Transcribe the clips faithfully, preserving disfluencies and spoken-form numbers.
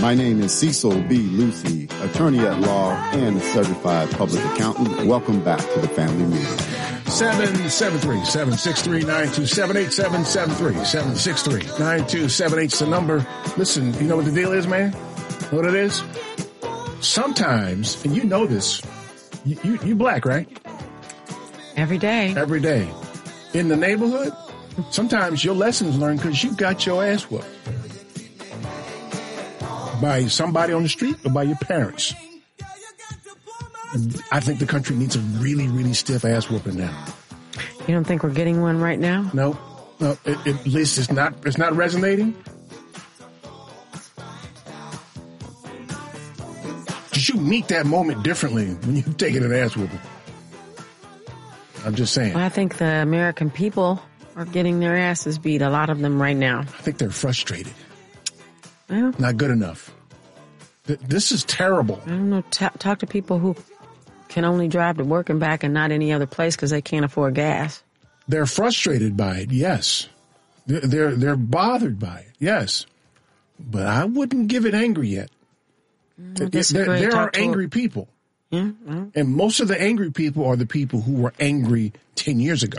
My name is Cecil B. Lucy, attorney at law and a certified public accountant. Welcome back to the Family Meeting. seven seven three, seven six three, nine two seven eight, seven seven three, seven six three, nine two seven eight is the number. Listen, you know what the deal is, man? What it is? Sometimes, and you know this, you, you, you black, right? Every day. Every day. In the neighborhood, sometimes your lessons learned because you got your ass whooped. By somebody on the street or by your parents. I think the country needs a really, really stiff ass whooping now. You don't think we're getting one right now? No. No, it, it, at least it's not, it's not resonating. Did you meet that moment differently when you're taking an ass whooping? I'm just saying. Well, I think the American people are getting their asses beat, a lot of them right now. I think they're frustrated. Well, not good enough. Th- this is terrible. I don't know. T- talk to people who can only drive to work and back and not any other place because they can't afford gas. They're frustrated by it, yes. They're, they're, they're bothered by it, yes. But I wouldn't give it angry yet. Mm, there there are angry people. Yeah, well. And most of the angry people are the people who were angry ten years ago.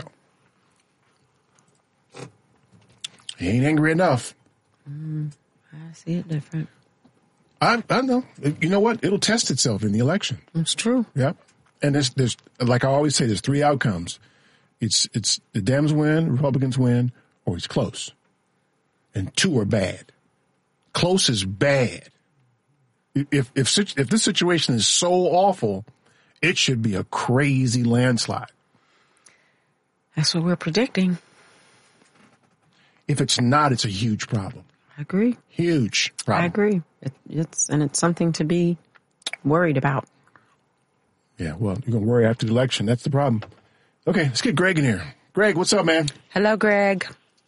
He ain't angry enough. Mm. I see it different. I I know. You know what? It'll test itself in the election. It's true. Yeah. And there's there's like I always say, there's three outcomes. It's it's the Dems win, Republicans win, or it's close. And two are bad. Close is bad. If if if this situation is so awful, it should be a crazy landslide. That's what we're predicting. If it's not, it's a huge problem. I agree. Huge problem. I agree. It, it's and it's something to be worried about. Yeah, well, you're going to worry after the election. That's the problem. Okay, let's get Greg in here. Greg, what's up, man? Hello, Greg.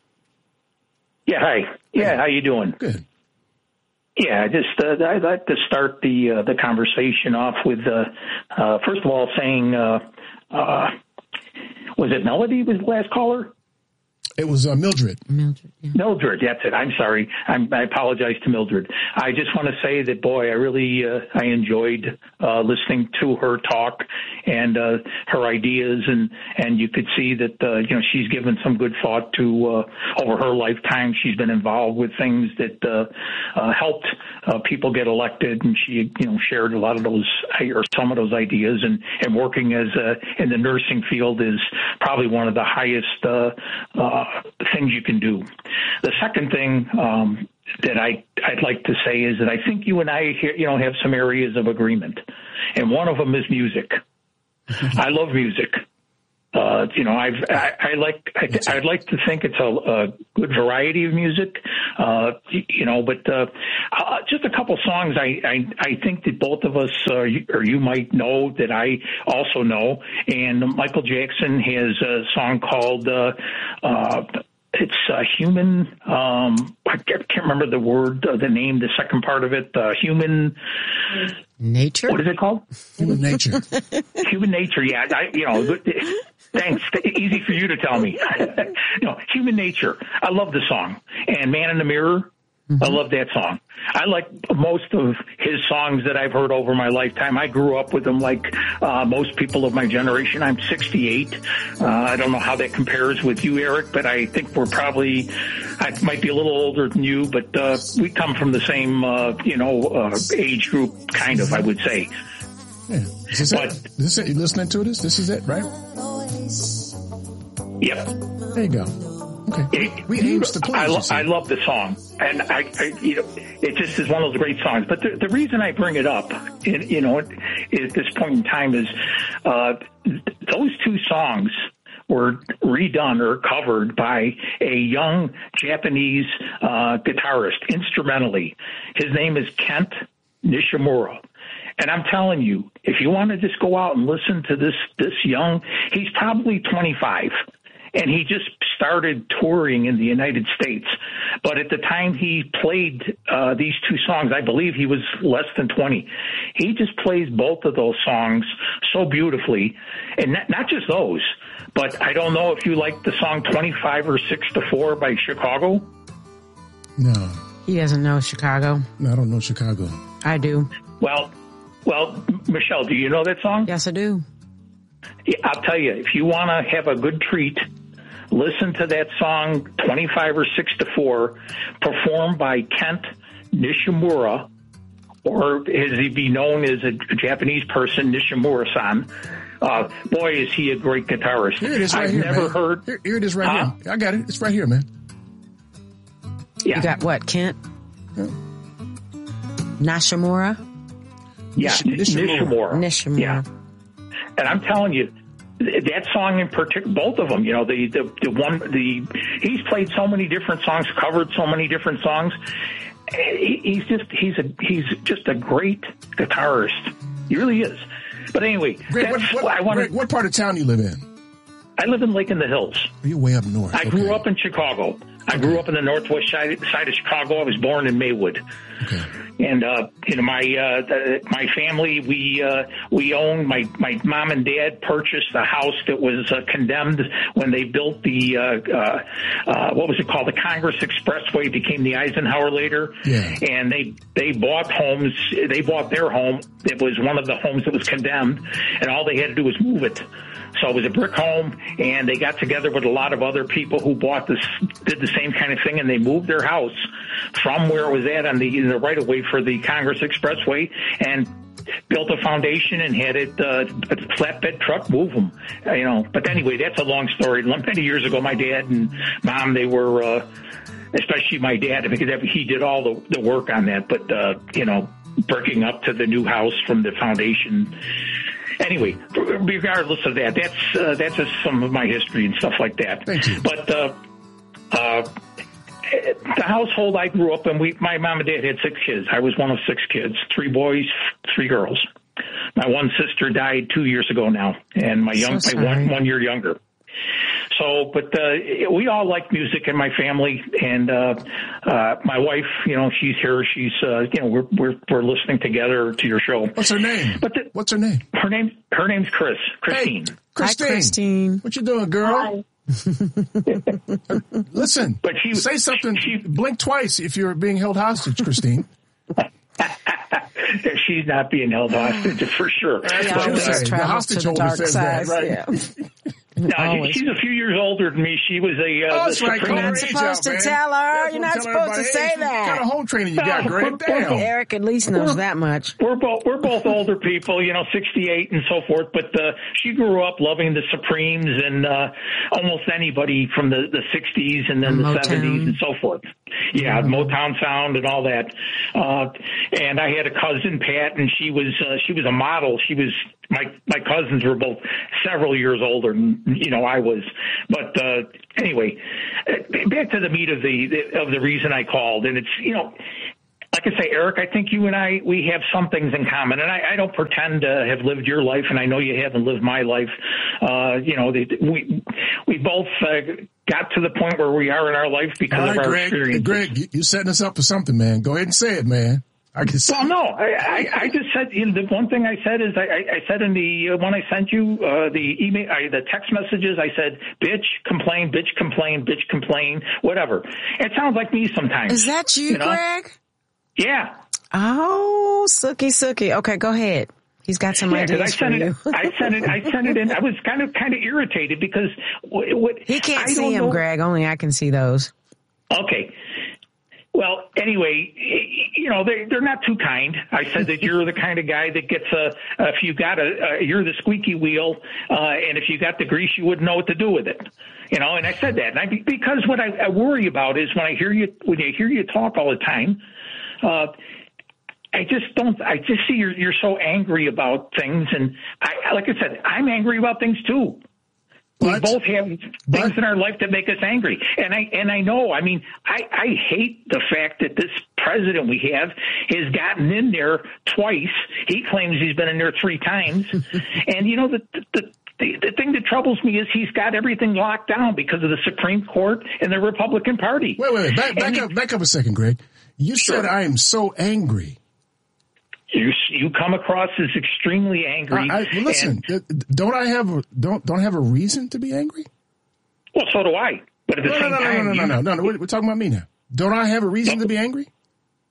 Yeah, hi. Yeah, how you doing? Good. Yeah, just uh, I'd like to start the uh, the conversation off with, uh, uh, first of all, saying, uh, uh, was it Melody was the last caller? It was uh, Mildred. Mildred, yeah. Mildred, that's it. I'm sorry. I'm, I apologize to Mildred. I just want to say that, boy, I really uh, I enjoyed uh, listening to her talk and uh, her ideas, and, and you could see that uh, you know she's given some good thought to uh, over her lifetime. She's been involved with things that uh, uh, helped uh, people get elected, and she you know shared a lot of those or some of those ideas. And, and working as a, in the nursing field is probably one of the highest Uh, uh, things you can do. The second thing um, that I, I'd like to say is that I think you and I, you know, have some areas of agreement, and one of them is music. I love music. Uh, you know, I've, I, I like, I, I'd like to think it's a, a good variety of music, uh, you know, but, uh, uh, just a couple songs I, I, I think that both of us, uh, or you might know that I also know. And Michael Jackson has a song called, uh, uh, it's uh, human. Um, I can't remember the word, uh, the name, the second part of it. Uh, human nature. What is it called? Human nature. Human nature. Yeah, I, you know. Thanks. Easy for you to tell me. No, Human Nature. I love the song. And Man in the Mirror. Mm-hmm. I love that song. I like most of his songs that I've heard over my lifetime. I grew up with them like uh, most people of my generation. I'm sixty-eight. Uh, I don't know how that compares with you, Eric, but I think we're probably, I might be a little older than you, but uh, we come from the same, uh, you know, uh, age group, kind of, I would say. Yeah. Is this but, it? This it? You listening to this? This is it, right? Yep. There you go. Okay. It, we aims to please. I, lo- I love the song, and I, I, you know, it just is one of those great songs. But the, the reason I bring it up, in, you know, at this point in time is uh, those two songs were redone or covered by a young Japanese uh, guitarist instrumentally. His name is Kent Nishimura. And I'm telling you, if you want to just go out and listen to this this young, he's probably twenty-five. And he just started touring in the United States. But at the time he played uh, these two songs, I believe he was less than twenty. He just plays both of those songs so beautifully. And not, not just those, but I don't know if you like the song twenty-five or six to four by Chicago. No. He doesn't know Chicago. No, I don't know Chicago. I do. Well, well, Michelle, do you know that song? Yes, I do. Yeah, I'll tell you, if you want to have a good treat, listen to that song, twenty-five or six to four, performed by Kent Nishimura, or as he be known as a Japanese person, Nishimura-san. Uh, boy, is he a great guitarist. Here it is right I've here, never man. heard. Here, here it is right huh? here. I got it. It's right here, man. Yeah. You got what, Kent? Yeah. Nashimura? Yeah, Nishimura. Nishimura. Nishimura. Yeah. And I'm telling you, that song in particular, both of them, you know, the, the, the one, the, he's played so many different songs, covered so many different songs. He, he's just, he's a, he's just a great guitarist. He really is. But anyway, Greg, what, what, I wanted, Greg, what part of town you live in? I live in Lake in the Hills. You're way up north. I okay. grew up in Chicago. I grew up in the northwest side, side of Chicago. I was born in Maywood. Okay. And, uh, you know, my, uh, the, my family, we, uh, we owned, my, my mom and dad purchased a house that was uh, condemned when they built the, uh, uh, uh, what was it called? The Congress Expressway became the Eisenhower later. Yeah. And they, they bought homes, they bought their home. It was one of the homes that was condemned, and all they had to do was move it. So it was a brick home, and they got together with a lot of other people who bought this, did the same kind of thing, and they moved their house from where it was at on the, in the right of way for the Congress Expressway, and built a foundation and had it, uh, a flatbed truck move them, you know. But anyway, that's a long story. Many years ago, my dad and mom, they were, uh, especially my dad, because he did all the, the work on that, but, uh, you know, bricking up to the new house from the foundation. Anyway, regardless of that, that's uh, that's just some of my history and stuff like that. Thank you. But uh, uh, the household I grew up in, we, my mom and dad had six kids. I was one of six kids, three boys, three girls. My one sister died two years ago now, and my young, So my one, sorry. one year younger. So, but uh, we all like music in my family, and uh, uh, my wife, you know, she's here. She's, uh, you know, we're we're we're listening together to your show. What's her name? But the, What's her name? her name, her name's Chris, Christine. Hey, Christine. Hi, Christine. What you doing, girl? Listen, But she- say something. she- blink twice if you're being held hostage, Christine. She's not being held hostage for sure. That's He what you always say. The travels hostage to the holder dark says side. that, right? Yeah. No, Always. she's a few years older than me. She was a uh, Oh, the that's right. Supreme- Call her not age supposed out, to man. tell her. That's You're what not I'm telling supposed to everybody. say Hey, What that. kind of home training you got, No, Greg? we're- Damn. Eric at least knows that much. We're both we're both older people, you know, sixty-eight and so forth. But uh, she grew up loving the Supremes and uh, almost anybody from the the sixties and then the Motown. seventies and so forth. Yeah, Motown sound and all that. Uh, and I had a cousin, Pat, and she was uh, she was a model. She was my my cousins were both several years older than you know I was. But uh, anyway, back to the meat of the of the reason I called, and it's you know. Like I say, Eric, I think you and I, we have some things in common. And I, I don't pretend to have lived your life, and I know you haven't lived my life. Uh, you know, they, we we both uh, got to the point where we are in our life because All of right, our Greg. experience. Hey, Greg, you, you setting us up for something, man. Go ahead and say it, man. I can say Well, no, I, I, I just said, you know, the one thing I said is I, I I said in the, uh, when I sent you uh, the email, I, the text messages, I said, bitch, complain, bitch, complain, bitch, complain, whatever. It sounds like me sometimes. Is that you, you know? Greg? Yeah. Oh, Sookie, Sookie. Okay, go ahead. He's got some Yeah, 'cause I ideas for sent you. it. I sent it. I sent it in. I was kind of kind of irritated because what, what He can't I see don't him, know. Greg. Only I can see those. Okay. Well, anyway, you know they they're not too kind. I said that you're the kind of guy that gets a if you got a, a you're the squeaky wheel, uh, and if you got the grease, you wouldn't know what to do with it. You know, and I said that, and I, because what I, I worry about is when I hear you when I hear you talk all the time. Uh, I just don't, I just see you're, you're so angry about things. And I, like I said, I'm angry about things too. We But- both have things but- in our life that make us angry. And I, and I know, I mean, I, I hate the fact that this president we have has gotten in there twice. He claims he's been in there three times. And you know, the, the, the, the thing that troubles me is he's got everything locked down because of the Supreme Court and the Republican Party. Wait, wait, wait. Back, back And he- up, back up a second, Greg. You Sure. said I am so angry. You you come across as extremely angry. I, I, listen, and, uh, don't I have a, don't don't I have a reason to be angry? well, so do I. But at the No, no, same no, no, time, no, no, you- no, no, no. We're, we're talking about me now. Don't I have a reason to be angry?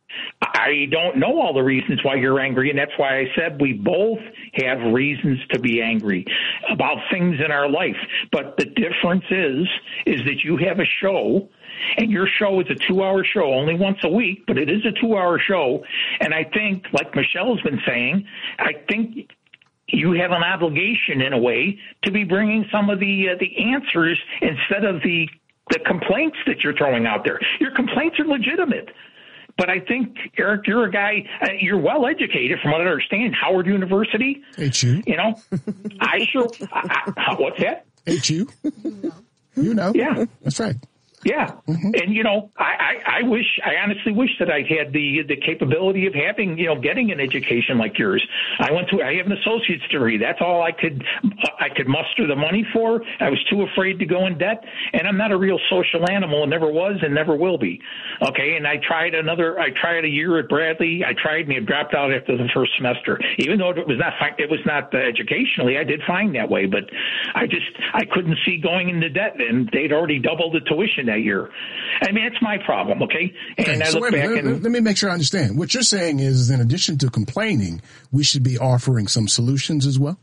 I don't know all the reasons why you're angry, and that's why I said we both have reasons to be angry about things in our life. But the difference is, is that you have a show, and your show is a two-hour show, only once a week, but it is a two-hour show. And I think, like Michelle's been saying, I think you have an obligation, in a way, to be bringing some of the uh, the answers instead of the the complaints that you're throwing out there. Your complaints are legitimate. But I think, Eric, you're a guy, uh, you're well educated from what I understand. Howard University. H U. You know, I sure, I, I, what's that? H U. You know. Yeah. That's right. Yeah. Mm-hmm. And, you know, I, I, I wish, I honestly wish that I had the the capability of having, you know, getting an education like yours. I went to, I have an associate's degree. That's all I could, I could muster the money for. I was too afraid to go in debt. And I'm not a real social animal and never was and never will be. Okay. And I tried another, I tried a year at Bradley. I tried and it dropped out after the first semester. Even though it was not, it was not uh, educationally, I did fine that way. But I just, I couldn't see going into debt, and they'd already doubled the tuition that year. I mean, it's my problem, okay? And okay, I so look wait, back let, and... let me make sure I understand. What you're saying is, in addition to complaining, we should be offering some solutions as well?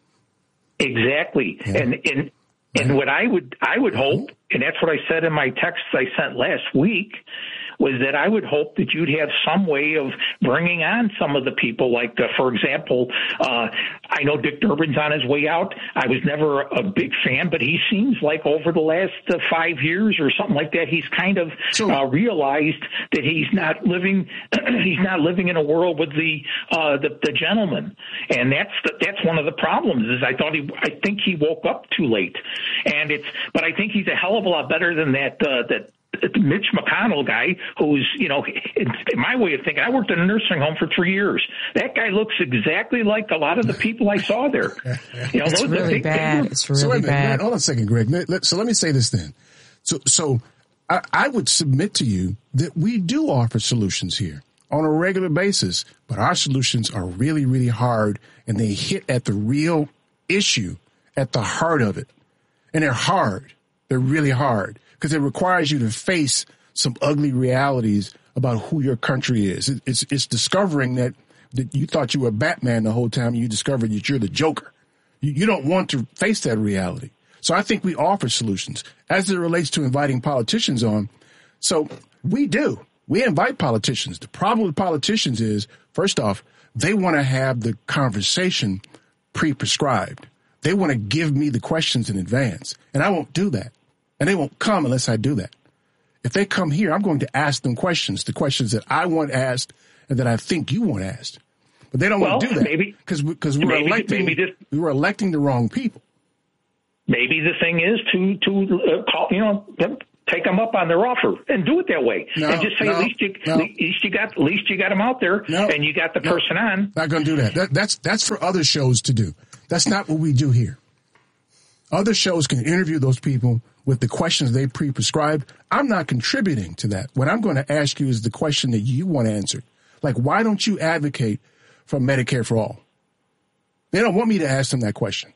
Exactly. Yeah. And and and yeah. what I would I would hope, and that's what I said in my text I sent last week, was that I would hope that you'd have some way of bringing on some of the people. Like, uh, for example, uh, I know Dick Durbin's on his way out. I was never a big fan, but he seems like over the last uh, five years or something like that, he's kind of so, uh, realized that he's not living he's not living in a world with the uh, the, the gentleman, and that's the, that's one of the problems. Is I thought he I think he woke up too late, and it's but I think he's a hell of a lot better than that uh, that. Mitch McConnell guy, who's, you know, in my way of thinking, I worked in a nursing home for three years. That guy looks exactly like a lot of the people I saw there. You know, it's those really big, bad. Big, it's really so wait a minute, bad. Hold on a second, Greg. So let me say this then. So, so I, I would submit to you that we do offer solutions here on a regular basis, but our solutions are really, really hard, and they hit at the real issue, at the heart of it. And they're hard. They're really hard. Because it requires you to face some ugly realities about who your country is. It, it's it's discovering that, that you thought you were Batman the whole time, and you discovered that you're the Joker. You, you don't want to face that reality. So I think we offer solutions. As it relates to inviting politicians on, so we do. We invite politicians. The problem with politicians is, first off, they want to have the conversation pre-prescribed. They want to give me the questions in advance, and I won't do that. And they won't come unless I do that. If they come here, I'm going to ask them questions, the questions that I want asked and that I think you want asked. But they don't well, want to do that maybe because because we're maybe, electing maybe this, we were electing the wrong people. Maybe the thing is to to uh, call, you know, take them up on their offer and do it that way, no, and just say no, at least you no. at least you got at least you got them out there, no, and you got the no, person on. Not going to do that. that. That's that's for other shows to do. That's not what we do here. Other shows can interview those people with the questions they pre-prescribed. I'm not contributing to that. What I'm going to ask you is the question that you want answered. Like, why don't you advocate for Medicare for all? They don't want me to ask them that question.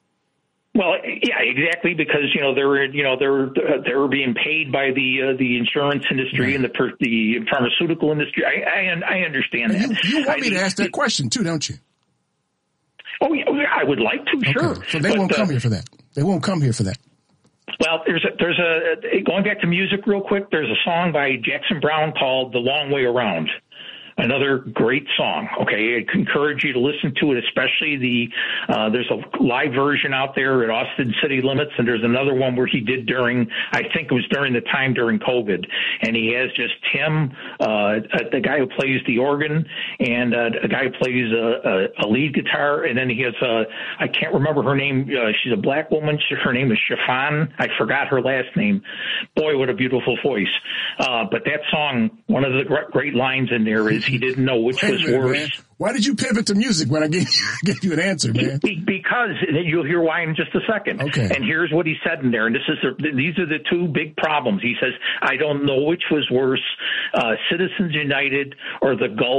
Well, yeah, exactly, because you know they're you know they're they're being paid by the uh, the insurance industry yeah. and the per, the pharmaceutical industry. I I, I understand and that. You, you want I, me to ask that question too, don't you? Oh, yeah, I would like to, okay. sure. So they but, won't come uh, here for that. They won't come here for that. Well, there's a, there's a, going back to music real quick, there's a song by Jackson Browne called The Long Way Around. Another great song. Okay, I encourage you to listen to it, especially the, uh, there's a live version out there at Austin City Limits, and there's another one where he did during, I think it was during the time during COVID, and he has just him, uh, the guy who plays the organ, and uh, a guy who plays a, a, a lead guitar, and then he has a, I can't remember her name, uh, she's a black woman, her name is Chiffon, I forgot her last name. Boy, what a beautiful voice. Uh, but that song, one of the great lines in there is, he didn't know which Wait was minute, worse. Man. Why did you pivot to music when I gave, gave you an answer, man? Because you'll hear why in just a second. Okay. And here's what he said in there. And this is the, these are the two big problems. He says, I don't know which was worse, uh, Citizens United or the Gulf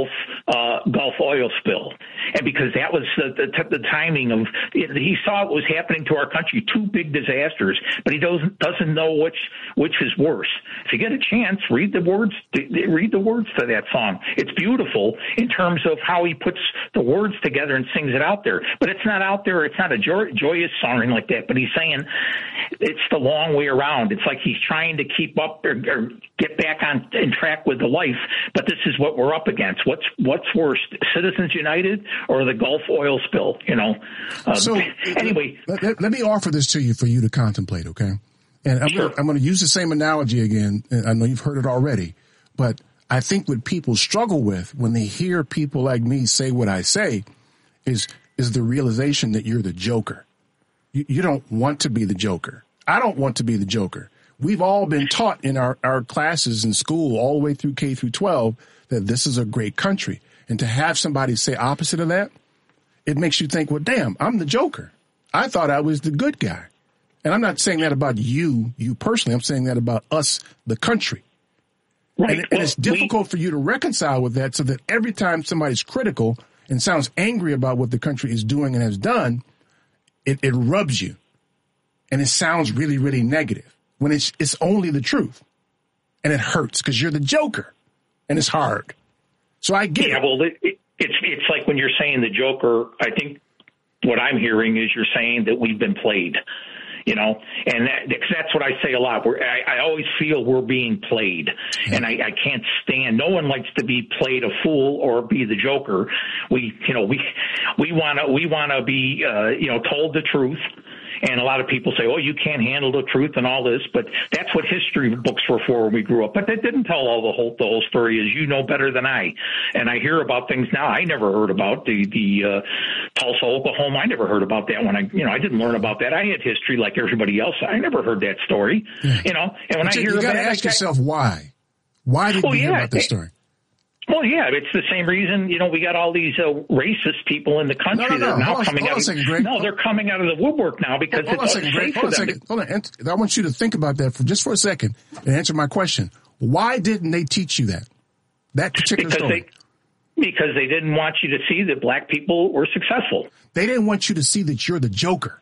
uh, Gulf oil spill. And because that was the, the, the timing of, he saw it was happening to our country, two big disasters, but he doesn't doesn't know which which is worse. If you get a chance, read the words read the words to that song. It's beautiful in terms of how he puts the words together and sings it out there. But it's not out there. It's not a joy, joyous song like that. But he's saying it's the long way around. It's like he's trying to keep up or, or get back on in track with the life. But this is what we're up against. What's what's worse, Citizens United or the Gulf oil spill? You know. Um, so anyway, let, let, let me offer this to you for you to contemplate. Okay. And I'm, sure. gonna, I'm going to use the same analogy again. I know you've heard it already, but I think what people struggle with when they hear people like me say what I say is is the realization that you're the Joker. You, you don't want to be the Joker. I don't want to be the Joker. We've all been taught in our, our classes in school all the way through K through twelve that this is a great country. And to have somebody say opposite of that, it makes you think, well, damn, I'm the Joker. I thought I was the good guy. And I'm not saying that about you, you personally. I'm saying that about us, the country. Right. And, well, and it's difficult we, for you to reconcile with that so that every time somebody's critical and sounds angry about what the country is doing and has done, it, it rubs you. And it sounds really, really negative when it's it's only the truth. And it hurts because you're the Joker. And it's hard. So I get yeah, it. well, it, it, it's it's like when you're saying the Joker, I think what I'm hearing is you're saying that we've been played. You know, and that, that's what I say a lot. We're, I, I always feel we're being played, and I, I can't stand. No one likes to be played a fool or be the Joker. We, you know, we we want to we want to be, uh, you know, told the truth. And a lot of people say, oh, you can't handle the truth and all this. But that's what history books were for when we grew up. But that didn't tell all the whole, the whole story, as you know better than I. And I hear about things now I never heard about. The, the uh, Tulsa, Oklahoma, I never heard about that when I, you know, I didn't learn about that. I had history like everybody else. I never heard that story, yeah. you know. And when but I you, hear you got to about ask it, yourself why. Why did well, you yeah, hear about this story? Well, yeah, it's the same reason, you know, we got all these uh, racist people in the country no, no, no. that are now hold on, coming hold out. On a second, Greg. No, they're coming out of the woodwork now because hold, hold it's on a second, Greg. unsafe Hold on a for them. second. Hold on. I want you to think about that for just for a second and answer my question. Why didn't they teach you that? That particular because story? They, because they didn't want you to see that black people were successful. They didn't want you to see that you're the Joker.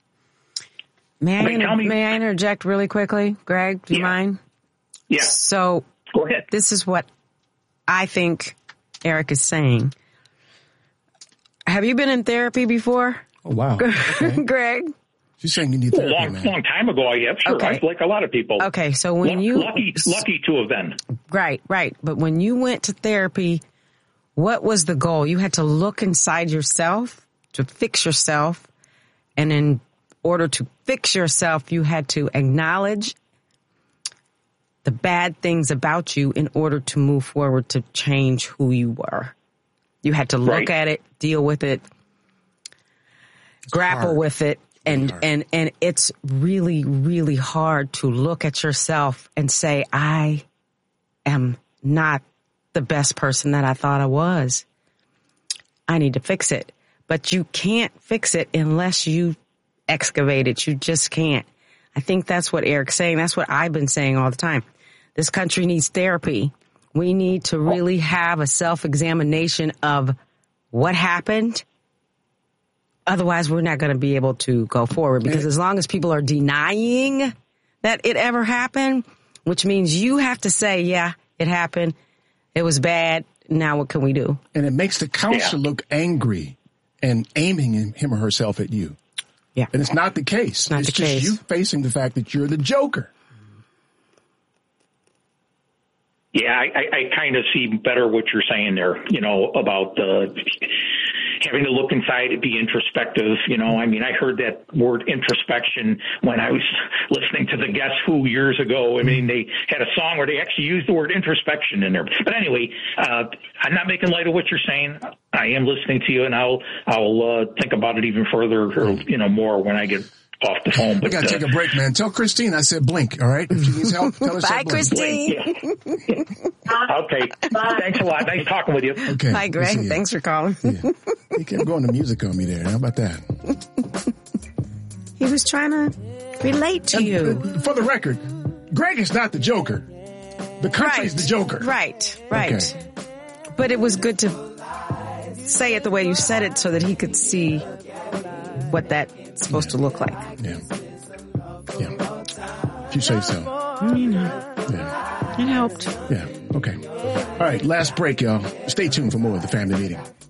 May I, Wait, inter- me- may I interject really quickly, Greg? Do you Yeah. mind? Yeah. So Go ahead. This is what I think Eric is saying. Have you been in therapy before? Oh, wow. Okay. Greg? She's saying you need A therapy, long, man. long time ago, I have, sure. Okay. I, like a lot of people. Okay, so when Lu- you... Lucky, lucky to have been. Right, right. But when you went to therapy, what was the goal? You had to look inside yourself to fix yourself. And in order to fix yourself, you had to acknowledge the bad things about you in order to move forward to change who you were. You had to look Right. at it, deal with it, It's grapple hard. with it. And, hard. and, and it's really, really hard to look at yourself and say, I am not the best person that I thought I was. I need to fix it. But you can't fix it unless you excavate it. You just can't. I think that's what Eric's saying. That's what I've been saying all the time. This country needs therapy. We need to really have a self-examination of what happened. Otherwise, we're not going to be able to go forward, because as long as people are denying that it ever happened, which means you have to say, yeah, it happened. It was bad. Now what can we do? And it makes the counselor Yeah. look angry and aiming him, him or herself at you. Yeah. And it's not the case. Not it's the just case. you facing the fact that you're the Joker. Yeah, I, I, I kind of see better what you're saying there, you know, about uh, having to look inside and be introspective. You know, I mean, I heard that word introspection when I was listening to the Guess Who years ago. I mean, they had a song where they actually used the word introspection in there. But anyway, uh, I'm not making light of what you're saying. I am listening to you, and I'll I'll uh, think about it even further, or, you know, more when I get off the phone. We But got to uh, take a break, man. Tell Christine I said blink, all right? If she needs help, tell her Bye, I said blink. Christine. yeah. Okay. Thanks a lot. Nice talking with you. Okay. Hi, we'll see Greg. you. Thanks for calling. Yeah. He kept going to music on me there. How about that? He was trying to relate to you. And, uh, for the record, Greg is not the Joker. The country's Right. the Joker. Right, right. Okay. But it was good to say it the way you said it so that he could see what that's supposed yeah. to look like. Yeah. Yeah. If you say so. You know. Yeah. It helped. Yeah. Okay. All right. Last break, y'all. Stay tuned for more of the Family Meeting.